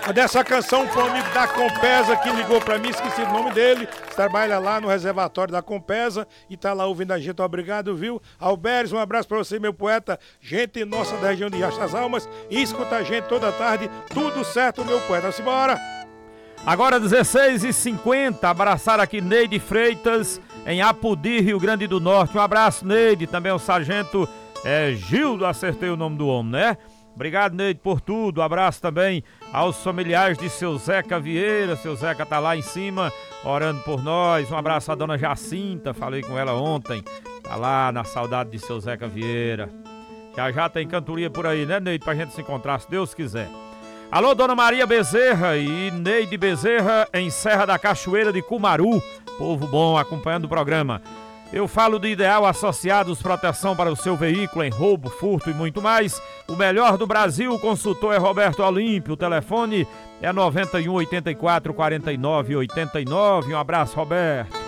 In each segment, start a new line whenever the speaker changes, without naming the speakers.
Dessa canção foi um amigo da Compesa que ligou pra mim, esqueci o nome dele, trabalha lá no reservatório da Compesa e tá lá ouvindo a gente, obrigado, viu? Alberes, um abraço pra você, meu poeta, gente nossa da região de Riacho das Almas, e escuta a gente toda tarde, tudo certo, meu poeta, vamos embora!
Agora 16h50, abraçar aqui Neide Freitas, em Apodi, Rio Grande do Norte, um abraço, Neide, também o sargento Gildo, acertei o nome do homem, né? Obrigado, Neide, por tudo. Abraço também aos familiares de seu Zeca Vieira. Seu Zeca tá lá em cima, orando por nós. Um abraço à dona Jacinta, falei com ela ontem. Tá lá na saudade de seu Zeca Vieira. Já tem cantoria por aí, né, Neide? Pra gente se encontrar, se Deus quiser. Alô, dona Maria Bezerra e Neide Bezerra, em Serra da Cachoeira de Cumaru. Povo bom acompanhando o programa. Eu falo de Ideal Associados, proteção para o seu veículo em roubo, furto e muito mais. O melhor do Brasil, o consultor é Roberto Olímpio. O telefone é 91 84 49 89. Um abraço, Roberto.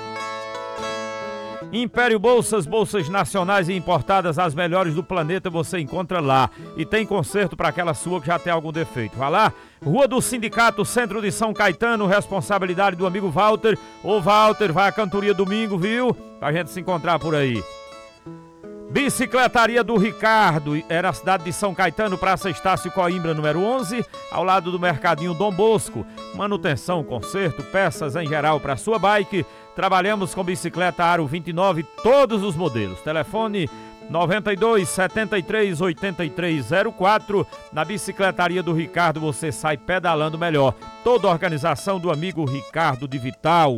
Império Bolsas, bolsas nacionais e importadas, as melhores do planeta você encontra lá. E tem conserto para aquela sua que já tem algum defeito. Vai lá, Rua do Sindicato, Centro de São Caetano, responsabilidade do amigo Walter. Ô Walter, vai à cantoria domingo, viu? Pra gente se encontrar por aí. Bicicletaria do Ricardo, é na cidade de São Caetano, Praça Estácio Coimbra, número 11, ao lado do Mercadinho Dom Bosco. Manutenção, conserto, peças em geral para sua bike. Trabalhamos com bicicleta Aro 29, todos os modelos. Telefone 92 73 83 04. Na Bicicletaria do Ricardo você sai pedalando melhor. Toda a organização do amigo Ricardo de Vital.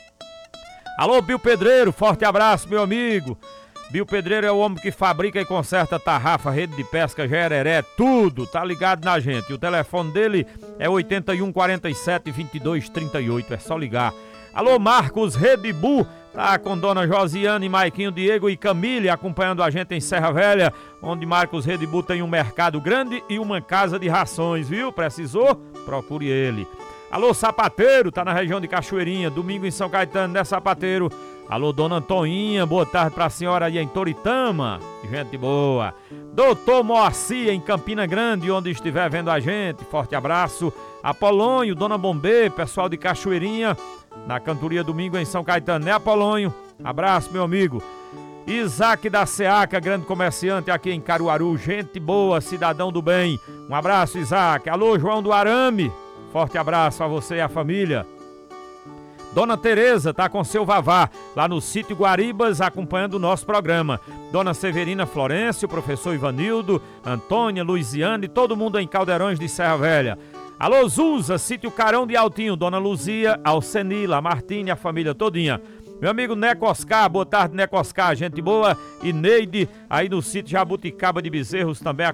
Alô, Bio Pedreiro, forte abraço, meu amigo. Bio Pedreiro é o homem que fabrica e conserta tarrafa, rede de pesca, gereré, tudo, tá ligado na gente. O telefone dele é 81 47 22 38, é só ligar. Alô, Marcos Redibu, tá com dona Josiane, Maiquinho, Diego e Camille acompanhando a gente em Serra Velha, onde Marcos Redibu tem um mercado grande e uma casa de rações, viu? Precisou? Procure ele. Alô, Sapateiro, tá na região de Cachoeirinha, domingo em São Caetano, né, Sapateiro? Alô, dona Antoninha, boa tarde pra senhora aí em Toritama, gente boa. Doutor Moacir, em Campina Grande, onde estiver vendo a gente, forte abraço. Apolônio, dona Bombê, pessoal de Cachoeirinha, na cantoria domingo em São Caetano, né, Apolônio? Abraço, meu amigo. Isaac da Seaca, grande comerciante aqui em Caruaru, gente boa, cidadão do bem. Um abraço, Isaac. Alô, João do Arame, forte abraço a você e a família. Dona Tereza tá com seu Vavá, lá no sítio Guaribas, acompanhando o nosso programa. Dona Severina Florencio, professor Ivanildo, Antônia, Luiziane, todo mundo em Caldeirões de Serra Velha. Alô, Zuza, sítio Carão de Altinho, Dona Luzia, Alcenila, Martine, a família todinha. Meu amigo Neco Oscar, boa tarde, Neco Oscar, gente boa. E Neide, aí no sítio Jabuticaba de Bezerros também